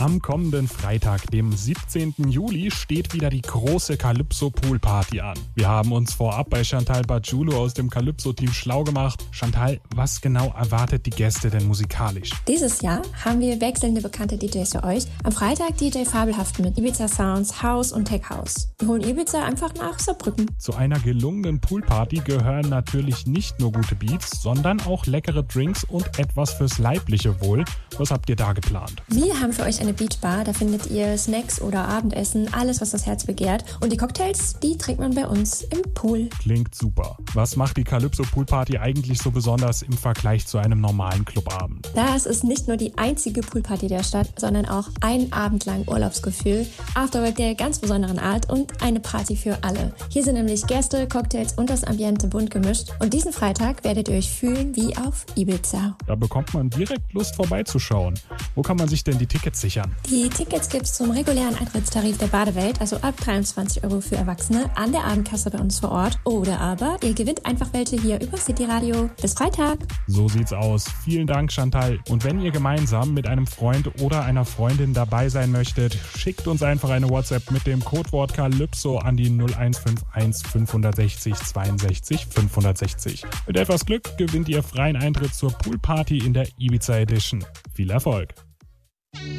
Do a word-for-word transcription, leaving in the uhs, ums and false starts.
Am kommenden Freitag, dem siebzehnten Juli, steht wieder die große Calypso Pool Party an. Wir haben uns vorab bei Chantal Bagiulo aus dem Calypso-Team schlau gemacht. Chantal, was genau erwartet die Gäste denn musikalisch? Dieses Jahr haben wir wechselnde bekannte D Js für euch. Am Freitag D J Fabelhaft mit Ibiza Sounds, House und Tech House. Wir holen Ibiza einfach nach Saarbrücken. Zu einer gelungenen Poolparty gehören natürlich nicht nur gute Beats, sondern auch leckere Drinks und etwas fürs leibliche Wohl. Was habt ihr da geplant? Wir haben für euch eine Beachbar, da findet ihr Snacks oder Abendessen, alles was das Herz begehrt. Und die Cocktails, die trinkt man bei uns im Pool. Klingt super. Was macht die Calypso Pool Party eigentlich so besonders im Vergleich zu einem normalen Clubabend? Das ist nicht nur die einzige Poolparty der Stadt, sondern auch ein Abend lang Urlaubsgefühl, Afterwork der ganz besonderen Art und eine Party für alle. Hier sind nämlich Gäste, Cocktails und das Ambiente bunt gemischt. Und diesen Freitag werdet ihr euch fühlen wie auf Ibiza. Da bekommt man direkt Lust vorbeizuschauen. Wo kann man sich denn die Tickets sichern? Die Tickets gibt's zum regulären Eintrittstarif der Badewelt, also ab dreiundzwanzig Euro für Erwachsene, an der Abendkasse bei uns vor Ort. Oder aber ihr gewinnt einfach welche hier über City Radio. Bis Freitag! So sieht's aus. Vielen Dank, Chantal. Und wenn ihr gemeinsam mit einem Freund oder einer Freundin dabei sein möchtet, schickt uns einfach eine WhatsApp mit dem Codewort Calypso an die null eins fünf eins fünf sechs null zweiundsechzig fünf sechs null. Mit etwas Glück gewinnt ihr freien Eintritt zur Poolparty in der Ibiza Edition. Viel Erfolg!